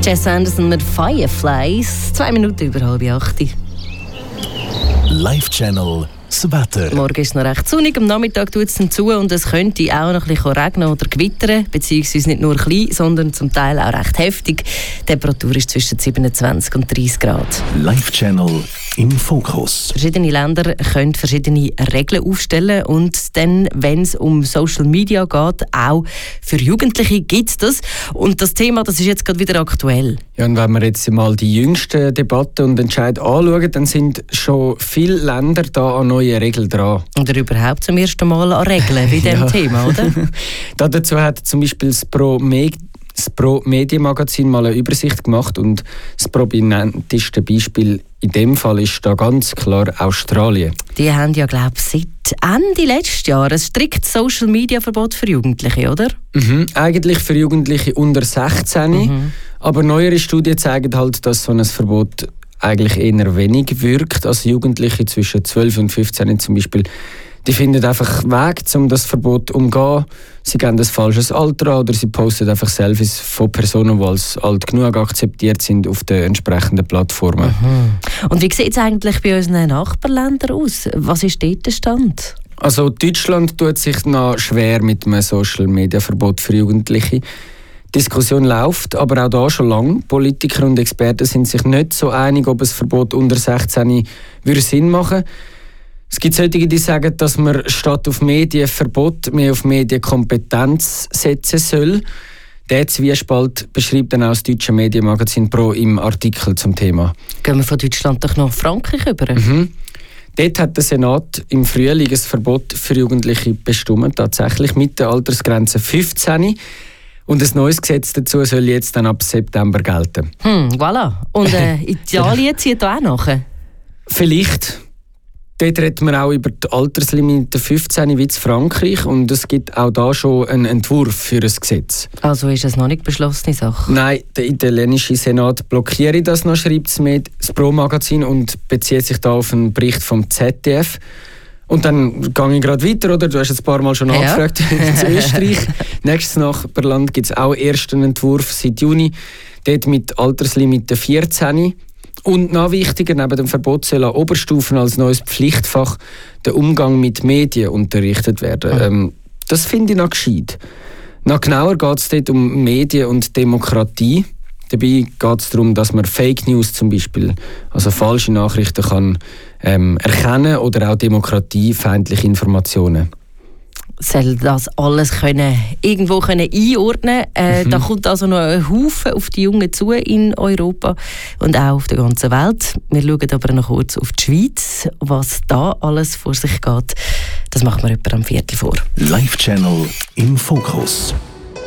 Jess Anderson mit Fireflies. 2 Minuten über 7:30. Live-Channel das Wetter. Morgen ist es noch recht sonnig, am Nachmittag tut es dann zu und es könnte auch noch ein bisschen regnen oder gewittern, beziehungsweise nicht nur klein, sondern zum Teil auch recht heftig. Die Temperatur ist zwischen 27 und 30 Grad. Live-Channel im Fokus. Verschiedene Länder können verschiedene Regeln aufstellen und dann, wenn es um Social Media geht, auch für Jugendliche gibt es das. Und das Thema, das ist jetzt gerade wieder aktuell. Ja, und wenn wir jetzt mal die jüngsten Debatten und Entscheide anschauen, dann sind schon viele Länder da an neuen Regeln dran. Oder überhaupt zum ersten Mal an Regeln bei diesem Thema, oder? Dazu hat zum Beispiel das Pro-Medien-Magazin mal eine Übersicht gemacht und das prominenteste Beispiel in dem Fall ist da ganz klar Australien. Die haben ja, glaube ich, seit Ende letzten Jahr ein striktes Social-Media-Verbot für Jugendliche, oder? Eigentlich für Jugendliche unter 16. Aber neuere Studien zeigen halt, dass so ein Verbot eigentlich eher wenig wirkt. Also Jugendliche zwischen 12 und 15 zum Beispiel, die finden einfach Wege, um das Verbot zu umgehen. Sie geben ein falsches Alter an oder sie posten einfach Selfies von Personen, die als alt genug akzeptiert sind auf den entsprechenden Plattformen. Und wie sieht es eigentlich bei unseren Nachbarländern aus? Was ist dort der Stand? Also Deutschland tut sich noch schwer mit einem Social-Media-Verbot für Jugendliche. Die Diskussion läuft, aber auch da schon lange. Politiker und Experten sind sich nicht so einig, ob ein Verbot unter 16 würde Sinn machen. Es gibt solche, die sagen, dass man statt auf Medienverbot mehr auf Medienkompetenz setzen soll. Der Zwiespalt beschreibt dann auch das deutsche Medienmagazin Pro im Artikel zum Thema. Gehen wir von Deutschland doch nach Frankreich über? Dort hat der Senat im Frühling ein Verbot für Jugendliche bestimmt, tatsächlich mit der Altersgrenze 15. Und ein neues Gesetz dazu soll jetzt dann ab September gelten. Voilà. Und Italien zieht da auch nach? Vielleicht. Dort reden wir auch über die Alterslimite 15 wie in Frankreich und es gibt auch da schon einen Entwurf für ein Gesetz. Also ist das noch nicht beschlossene Sache? Nein, der italienische Senat blockiere das noch, schreibt das Pro-Magazin und bezieht sich da auf einen Bericht vom ZDF. Und dann gehe ich gerade weiter, oder? Du hast jetzt ein paar Mal schon angefragt. In Österreich. Nächstes Nachbarland gibt es auch erst einen Entwurf seit Juni. Dort mit Alterslimite 14. Und noch wichtiger, neben dem Verbot soll an Oberstufen als neues Pflichtfach der Umgang mit Medien unterrichtet werden. Das finde ich noch gescheit. Noch genauer geht es dort um Medien und Demokratie. Dabei geht es darum, dass man Fake News zum Beispiel, also falsche Nachrichten, kann erkennen oder auch demokratiefeindliche Informationen. Soll das alles irgendwo einordnen können? Da kommt also noch ein Haufen auf die Jungen zu in Europa und auch auf der ganzen Welt. Wir schauen aber noch kurz auf die Schweiz, was da alles vor sich geht. Das machen wir etwa am 4:15. Live-Channel im Fokus.